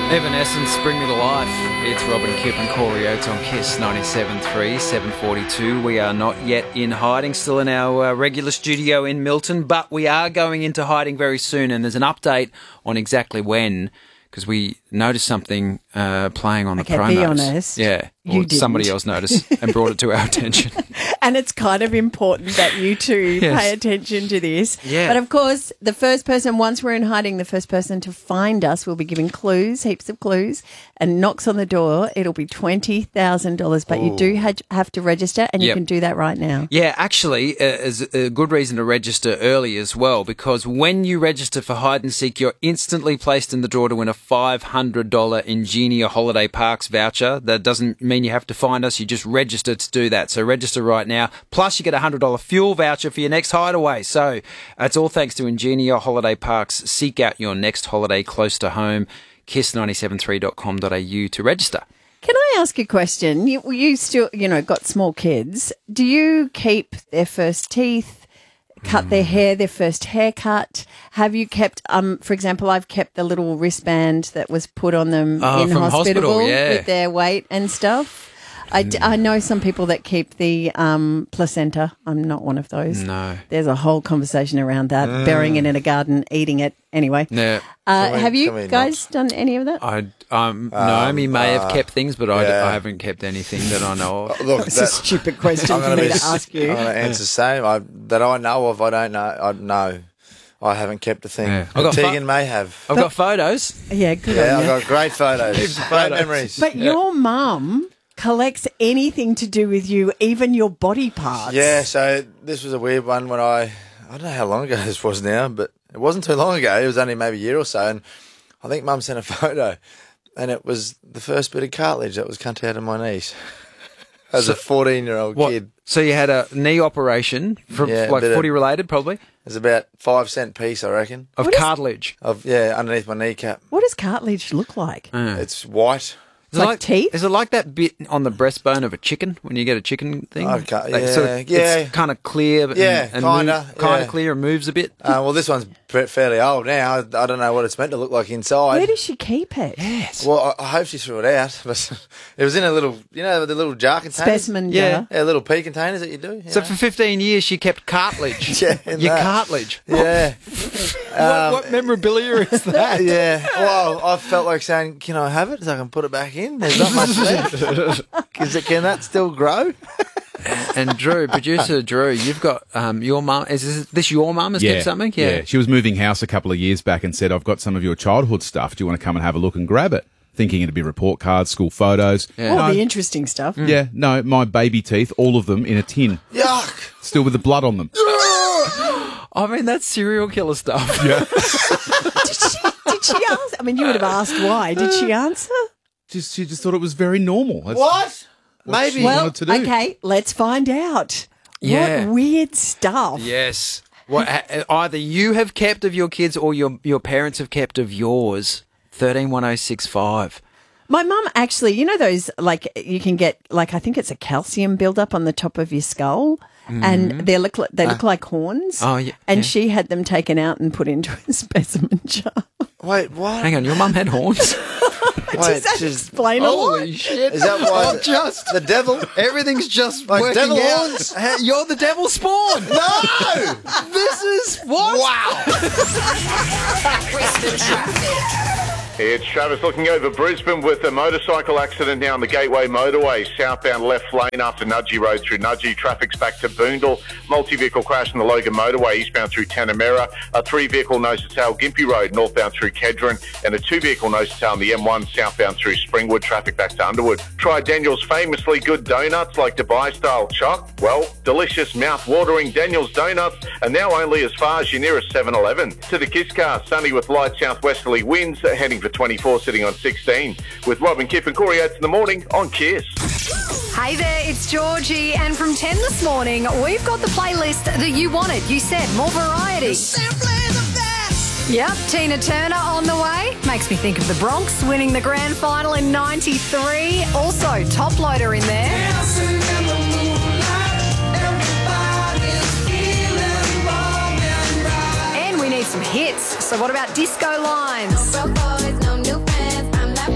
Evanescence, Bring Me to Life. It's Robin Kipp and Corey Oates on KISS 97.3, 7:42. We are not yet in hiding, still in our regular studio in Milton, but we are going into hiding very soon, and there's an update on exactly when, because we noticed something playing on the promos. Okay, be honest. Yeah, or somebody else noticed and brought it to our attention. And it's kind of important that you two pay attention to this. Yeah. But of course, the first person, once we're in hiding, the first person to find us will be giving clues, heaps of clues, and knocks on the door. It'll be $20,000, but you do have to register, and you can do that right now. Yeah, actually, is a good reason to register early as well, because when you register for Hide and Seek, you're instantly placed in the draw to win a $500 Ingenia Holiday Parks voucher. That doesn't mean you have to find us. You just register to do that. So register right now. Plus, you get a $100 fuel voucher for your next hideaway. So it's all thanks to Ingenia Holiday Parks. Seek out your next holiday close to home. kiss973.com.au to register. Can I ask a question? You still, got small kids. Do you keep their first teeth, cut their hair, their first haircut? Have you kept, for example, I've kept the little wristband that was put on them in from hospital, with their weight and stuff. I know some people that keep the placenta. I'm not one of those. No. There's a whole conversation around that, burying it in a garden, eating it. Anyway. Yeah. Have you guys done any of that? Naomi may have kept things, but I haven't kept anything that I know of. Look, That's a stupid question for me to ask you. I'm going to answer the same. That I know of, I don't know. No, I haven't kept a thing. Yeah. Tegan may have. I've got photos. Yeah, good Yeah, on you. I've got great photos. Great memories. But your mum collects anything to do with you, even your body parts. Yeah, so this was a weird one when I don't know how long ago this was now, but it wasn't too long ago. It was only maybe a year or so, and I think Mum sent a photo, and it was the first bit of cartilage that was cut out of my knees as a 14-year-old kid. So you had a knee operation, from footy related probably? It's about 5-cent piece, I reckon. Of cartilage? Underneath my kneecap. What does cartilage look like? It's white. Is it like teeth? Is it like that bit on the breastbone of a chicken when you get a chicken thing? Okay, It's kind of clear, kind of clear and moves a bit. Well, this one's fairly old now. I don't know what it's meant to look like inside. Where does she keep it? Yes. Well, I hope she threw it out. But it was in a little, the little jar containers. Specimen jar. Yeah, little pea containers that you do. So for 15 years, she kept cartilage. Cartilage. Yeah. What memorabilia is that? Yeah. Well, I felt like saying, can I have it so I can put it back in? There's not much there. Can that still grow? And Drew, producer Drew, you've got your mum. Is this your mum has kept something? Yeah. She was moving house a couple of years back and said, I've got some of your childhood stuff. Do you want to come and have a look and grab it? Thinking it'd be report cards, school photos. Yeah. All the interesting stuff. Yeah, no, my baby teeth, all of them in a tin. Yuck! Still with the blood on them. I mean, that's serial killer stuff. Yeah. Did she answer? I mean, you would have asked why. Did she answer? She just thought it was very normal. That's what? Maybe. She Well, wanted to do. okay, let's find out. Yeah. What weird stuff. Yes. Either you have kept of your kids or your parents have kept of yours. 131065. My mum actually, those, you can get, I think it's a calcium buildup on the top of your skull, and they look like horns. Oh, yeah. And she had them taken out and put into a specimen jar. Wait, what? Hang on, your mum had horns? Does that explain a lot? Holy shit. Is that why? Just the devil? Everything's just Like working devil out. horns? You're the devil spawn. No! This is what? Wow! Brisbane traffic. It's Travis looking over Brisbane with a motorcycle accident now on the Gateway Motorway, southbound left lane after Nudgee Road through Nudgee. Traffic's back to Boondall. Multi-vehicle crash on the Logan Motorway, eastbound through Tanamera. A 3-vehicle nose-to-tail Gympie Road, northbound through Kedron. And a 2-vehicle nose-to-tail on the M1, southbound through Springwood. Traffic back to Underwood. Try Daniel's famously good donuts like Dubai-style choc. Well, delicious, mouth-watering Daniel's donuts are now only as far as your nearest 7-Eleven. To the Kiss car, sunny with light southwesterly winds, heading for 24, sitting on 16. With Robin Kipp and Corey Oates in the morning on KISS. Hey there, it's Georgie, and from 10 this morning, we've got the playlist that you wanted. You said more variety. Simply the best. Yep, Tina Turner on the way. Makes me think of the Bronx winning the grand final in 93. Also, Top Loader in there. Dancing in the moonlight, everybody's feeling warm and bright. And we need some hits. So what about Disco Lines? No broke boys, no new friends. I'm that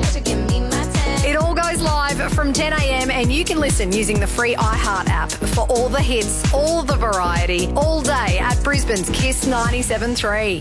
And you can listen using the free iHeart app for all the hits, all the variety, all day at Brisbane's Kiss 97.3.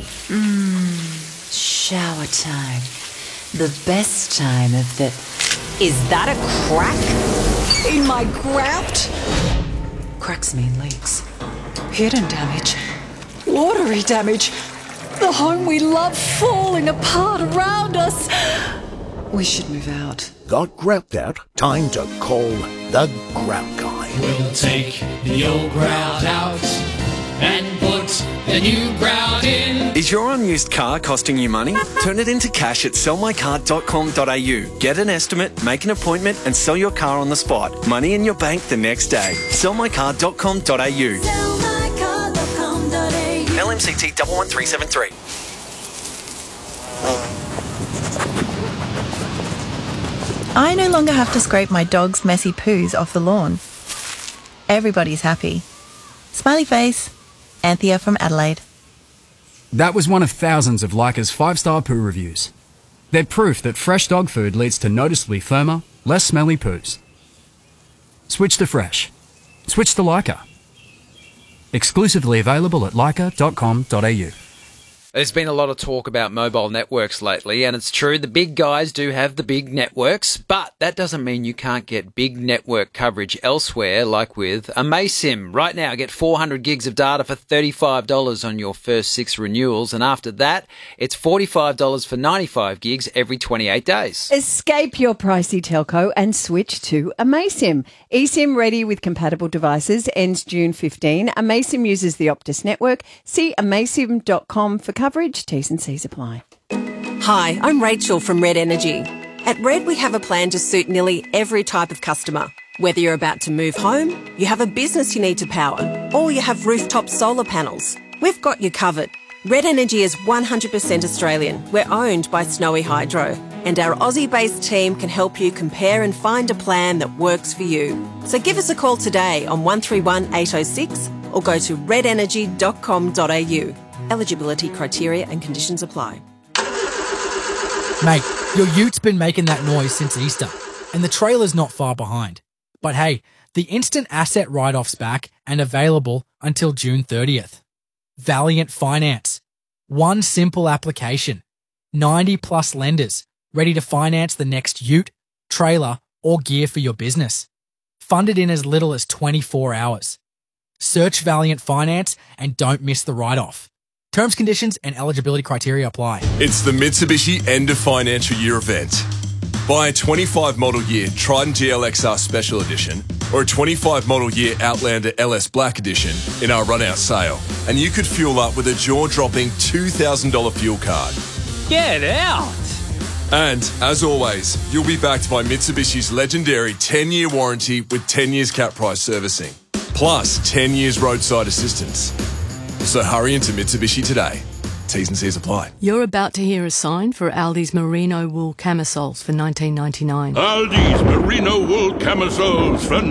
Shower time. The best time of the... Is that a crack in my grout? Cracks mean leaks. Hidden damage. Watery damage. The home we love falling apart around us. We should move out. Got grout out? Time to call the Grout Guy. We'll take the old grout out and put the new grout in. Is your unused car costing you money? Turn it into cash at sellmycar.com.au. Get an estimate, make an appointment and sell your car on the spot. Money in your bank the next day. Sellmycar.com.au. LMCT 11373. I no longer have to scrape my dog's messy poos off the lawn. Everybody's happy. Smiley face. Anthea from Adelaide. That was one of thousands of Leica's 5-star poo reviews. They're proof that fresh dog food leads to noticeably firmer, less smelly poos. Switch to fresh. Switch to Leica. Exclusively available at leica.com.au. There's been a lot of talk about mobile networks lately, and it's true, the big guys do have the big networks, but that doesn't mean you can't get big network coverage elsewhere, like with Amaysim. Right now, get 400 gigs of data for $35 on your first 6 renewals, and after that, it's $45 for 95 gigs every 28 days. Escape your pricey telco and switch to Amaysim. eSIM ready with compatible devices, ends June 15. Amaysim uses the Optus network. See amaysim.com for coverage. T's and C's apply. Hi, I'm Rachel from Red Energy. At Red, we have a plan to suit nearly every type of customer. Whether you're about to move home, you have a business you need to power, or you have rooftop solar panels, we've got you covered. Red Energy is 100% Australian. We're owned by Snowy Hydro, and our Aussie-based team can help you compare and find a plan that works for you. So give us a call today on 131 806 or go to redenergy.com.au. Eligibility criteria and conditions apply. Mate, your ute has been making that noise since Easter, and the trailer's not far behind. But hey, the instant asset write-off's back and available until June 30th. Valiant Finance. One simple application. 90 plus lenders ready to finance the next ute, trailer, or gear for your business. Funded in as little as 24 hours. Search Valiant Finance and don't miss the write-off. Terms, conditions, and eligibility criteria apply. It's the Mitsubishi End of Financial Year event. Buy a 25 model year Triton GLXR Special Edition or a 25 model year Outlander LS Black Edition in our run-out sale, and you could fuel up with a jaw-dropping $2,000 fuel card. Get out! And, as always, you'll be backed by Mitsubishi's legendary 10-year warranty with 10 years cap price servicing, plus 10 years roadside assistance. So hurry into Mitsubishi today. T's and C's apply. You're about to hear a sign for Aldi's merino wool camisoles for $19.99. Aldi's merino wool camisoles for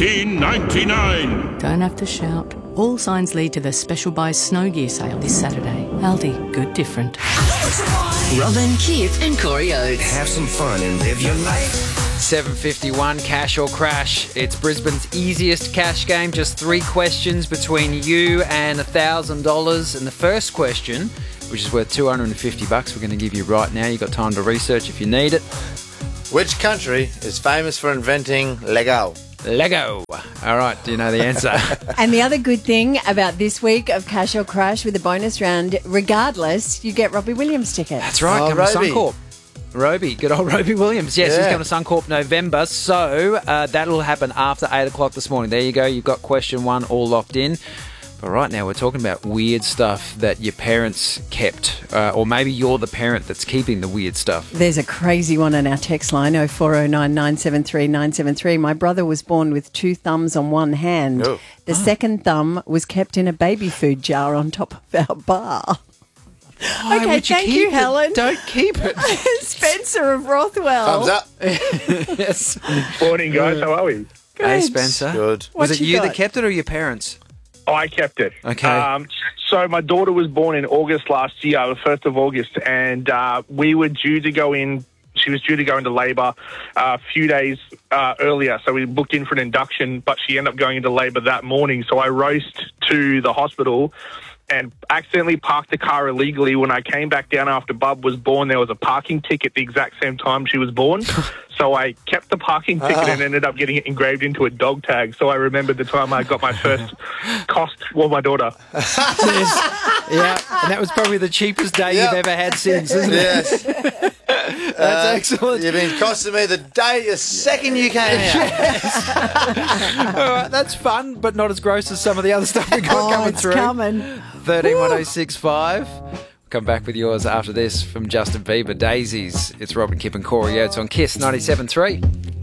$19.99. Don't have to shout. All signs lead to the Special Buy Snow Gear sale this Saturday. Aldi, good different. Robin, Kip and Corey Oates. Have some fun and live your life. 7:51, cash or crash. It's Brisbane's easiest cash game. Just 3 questions between you and $1,000. And the first question, which is worth $250, we're going to give you right now. You've got time to research if you need it. Which country is famous for inventing Lego? Lego. All right, do you know the answer? And the other good thing about this week of Cash or Crash with the bonus round, regardless, you get Robbie Williams tickets. That's right, coming to Suncorp. Roby, good old Roby Williams. Yes, he's coming to Suncorp November. So that'll happen after 8 o'clock this morning. There you go. You've got question 1 all locked in. But right now we're talking about weird stuff that your parents kept. Or maybe you're the parent that's keeping the weird stuff. There's a crazy one on our text line, 0409 973 973. My brother was born with 2 thumbs on one hand. Oh. The second thumb was kept in a baby food jar on top of our bar. Why okay, would you thank keep you, it? Helen. Don't keep it. Spencer of Rothwell. Thumbs up. Yes. Morning, guys. How are we? Hey, Spencer. Good. Was What it you got? that kept it or your parents? I kept it. Okay. So my daughter was born in August last year, the 1st of August, and we were due to go in. She was due to go into labour a few days earlier, so we booked in for an induction, but she ended up going into labour that morning. So I raced to the hospital and accidentally parked the car illegally. When I came back down after Bub was born, there was a parking ticket the exact same time she was born. So I kept the parking ticket and ended up getting it engraved into a dog tag. So I remembered the time I got my first cost for my daughter. Yeah, and that was probably the cheapest day you've ever had since, isn't it? Yes. That's excellent. You've been costing me the second you came out. All right, that's fun, but not as gross as some of the other stuff we got coming it's through. coming. 131065. Come back with yours after this from Justin Bieber, Daisies. It's Robin, Kip and Corey Oates on KISS 97.3.